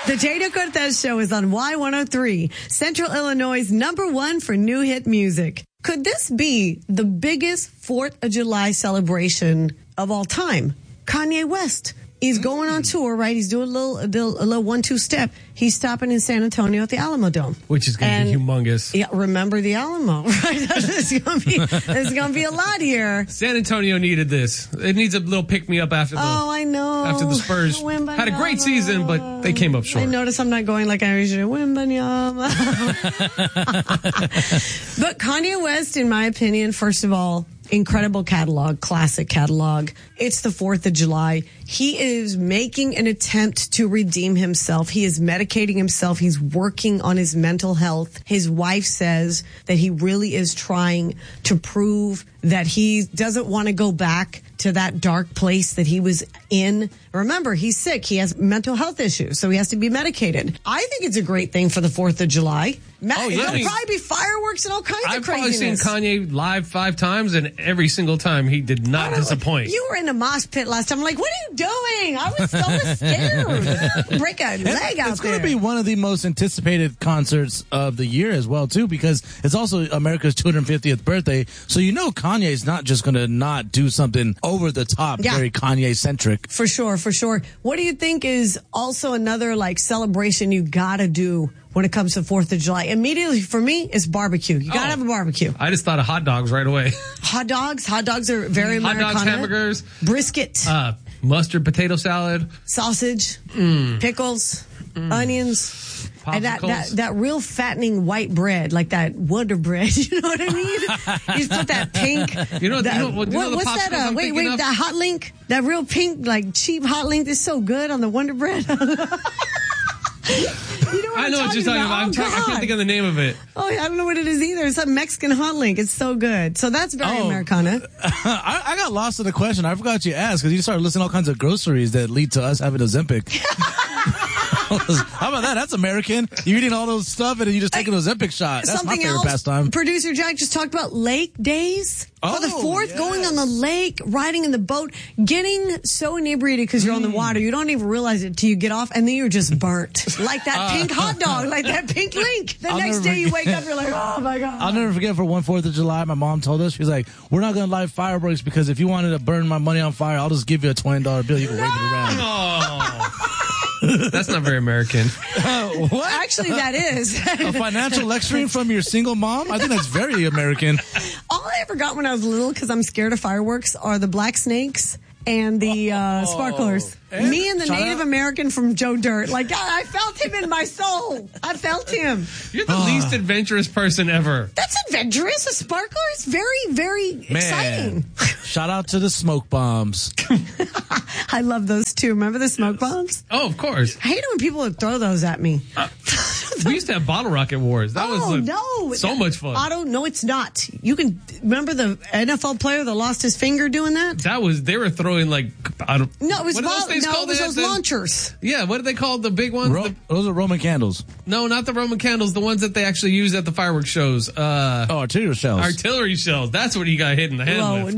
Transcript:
The Jada Cortez Show is on Y103, Central Illinois' #1 for new hit music. Could this be the biggest 4th of July celebration of all time? Kanye West. He's going on tour, right? He's doing a little 1-2 step. He's stopping in San Antonio at the Alamo Dome, which is going to be humongous. Yeah, remember the Alamo, right? There's going to be a lot here. San Antonio needed this. It needs a little pick me up after the. Oh, I know. After the Spurs had a great season, but they came up short. I notice I'm not going like I usually Wimbanyama. But Kanye West, in my opinion, first of all, incredible catalog, classic catalog. It's the 4th of July. He is making an attempt to redeem himself. He is medicating himself. He's working on his mental health. His wife says that he really is trying to prove that he doesn't want to go back to that dark place that he was in. Remember, he's sick. He has mental health issues, so he has to be medicated. I think it's a great thing for the 4th of July. There'll probably be fireworks and all kinds of craziness. I've probably seen Kanye live 5 times, and every single time he did not disappoint. You were in the mosh pit last time. I'm like, what are you doing? I was so scared. Break a leg out there. It's going to be one of the most anticipated concerts of the year as well, too, because it's also America's 250th birthday. So you know Kanye's not just going to not do something over the top, very Kanye-centric. For sure, for sure. What do you think is also another celebration you got to do when it comes to 4th of July? Immediately for me, it's barbecue. You got to have a barbecue. I just thought of hot dogs right away. Hot dogs are very Americana. Hot dogs, hamburgers. Brisket. Mustard, potato salad. Sausage. Pickles. Onions. And that real fattening white bread, like that Wonder Bread, you know what I mean? You just put that pink. What's that? Wait, that Hot Link, that real pink, cheap Hot Link is so good on the Wonder Bread. You know what I know what you're talking about. I can't think of the name of it. Oh, I don't know what it is either. It's a Mexican Hot Link. It's so good. So that's very Americana. I got lost in the question. I forgot you asked because you started listing all kinds of groceries that lead to us having Ozempic. How about that? That's American. You're eating all those stuff and then you just taking an Ozempic shot. That's my favorite pastime. Producer Jack just talked about lake days. For the 4th, going on the lake, riding in the boat, getting so inebriated because you're on the water, you don't even realize it till you get off, and then you're just burnt. Like that pink hot dog, like that pink link. The next day you wake up, you're like, oh my God. I'll never forget for one 4th of July, my mom told us, she's like, we're not going to light fireworks because if you wanted to burn my money on fire, I'll just give you a $20 bill. You can wave it around. That's not very American. What? Actually, that is. A financial lecturing from your single mom? I think that's very American. All I ever got when I was little, because I'm scared of fireworks, are the black snakes and the sparklers. Me and the Native American from Joe Dirt. I felt him in my soul. I felt him. You're the least adventurous person ever. That's adventurous. A sparkler is very, very exciting. Shout out to the smoke bombs. I love those too. Remember the smoke bombs? Oh, of course. I hate it when people would throw those at me. We used to have bottle rocket wars. That was so much fun. Otto, no, it's not. You can remember the NFL player that lost his finger doing that? They were throwing No, it was those launchers. Yeah, what do they call the big ones? Those are Roman candles. No, not the Roman candles. The ones that they actually use at the fireworks shows. Artillery shells. Artillery shells. That's what he got hit in the head with.